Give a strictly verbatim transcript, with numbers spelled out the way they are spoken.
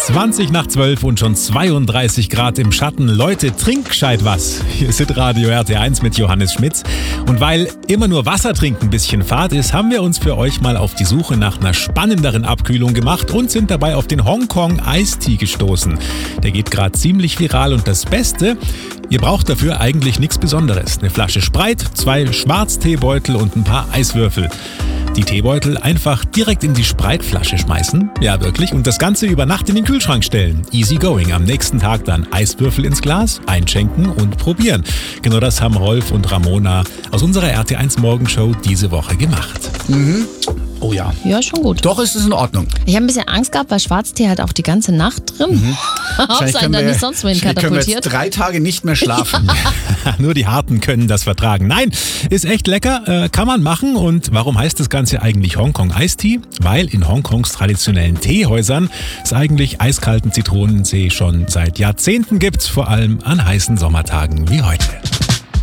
zwanzig nach zwölf und schon zweiunddreißig Grad im Schatten. Leute, trink gescheit was. Hier ist Radio R T eins mit Johannes Schmitz. Und weil immer nur Wasser trinken ein bisschen fad ist, haben wir uns für euch mal auf die Suche nach einer spannenderen Abkühlung gemacht und sind dabei auf den Hongkong Eistee gestoßen. Der geht gerade ziemlich viral und das Beste, ihr braucht dafür eigentlich nichts Besonderes. Eine Flasche Sprite, zwei Schwarzteebeutel und ein paar Eiswürfel. Die Teebeutel einfach direkt in die Sprite-Flasche schmeißen. Ja, wirklich. Und das Ganze über Nacht in den Kühlschrank stellen. Easy going. Am nächsten Tag dann Eiswürfel ins Glas, einschenken und probieren. Genau das haben Rolf und Ramona aus unserer R T eins Morgenshow diese Woche gemacht. Mhm. Oh ja. Ja, schon gut. Doch, ist es in Ordnung. Ich habe ein bisschen Angst gehabt, weil Schwarztee halt auch die ganze Nacht drin. Mhm. Ob es einen dann nicht sonst wohin können wir katapultiert. jetzt drei Tage nicht mehr schlafen. Nur die Harten können das vertragen. Nein, ist echt lecker, äh, kann man machen. Und warum heißt das Ganze eigentlich Hongkong Eistee? Weil in Hongkongs traditionellen Teehäusern es eigentlich eiskalten Zitronentee schon seit Jahrzehnten gibt, vor allem an heißen Sommertagen wie heute.